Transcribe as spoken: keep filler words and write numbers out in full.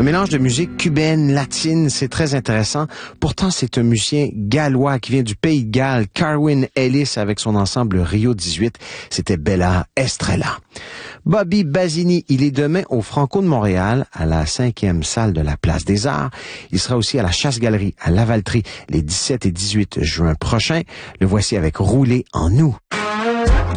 Un mélange de musique cubaine, latine, c'est très intéressant. Pourtant, c'est un musicien gallois qui vient du pays de Galles, Carwyn Ellis, avec son ensemble Rio dix-huit. C'était Bella Estrella. Bobby Basini, il est demain au Franco de Montréal, à la cinquième salle de la Place des Arts. Il sera aussi à la Chasse-Galerie, à Lavaltrie, les dix-sept et dix-huit juin prochains. Le voici avec Rouler en nous.